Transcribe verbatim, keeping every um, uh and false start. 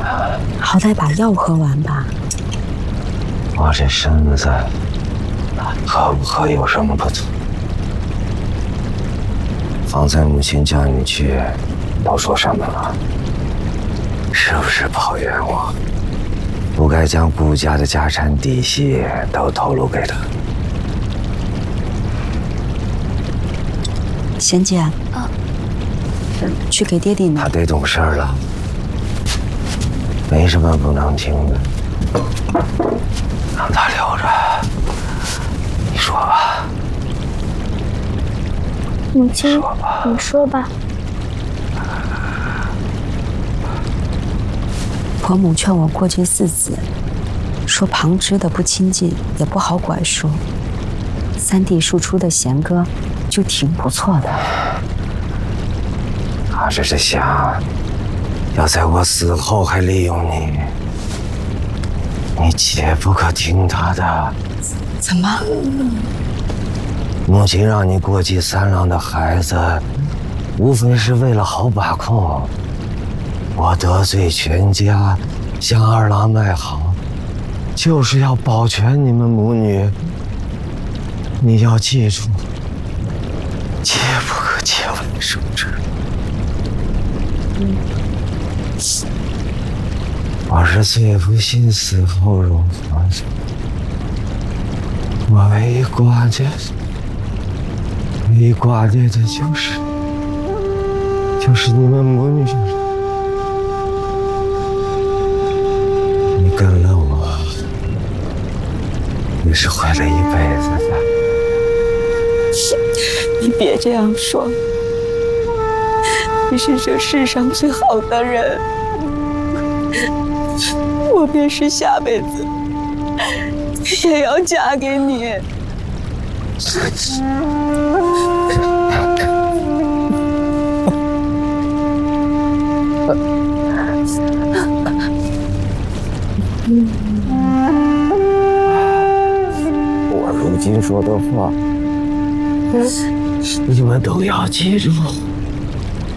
好歹把药喝完吧。 我这身子喝不喝有什么不同？方才母亲叫你去，都说什么了？是不是抱怨我不该将顾家的家产底细都透露给他？ 贤姐，啊，去给爹爹拿。 他得懂事了，没什么不能听的，让他留着。你说吧， 母亲， 说吧你说吧。 婆母劝我过继四子，说旁支的不亲近，也不好管束。三弟庶出的贤哥，就挺不错的。 他这是想要在我死后还利用你，你切不可听他的。 怎么？ 母亲让你过继三郎的孩子，无非是为了好把控。我得罪全家，向二郎卖好，就是要保全你们母女。你要记住，切不可切违圣旨。我是最不信死后荣华的，我唯一挂念的，唯一挂念的就是就是你们母女。你跟了我，也是毁了一辈子的。 你别这样说，你是这世上最好的人，我便是下辈子也要嫁给你。 我如今说的话，你们都要记住。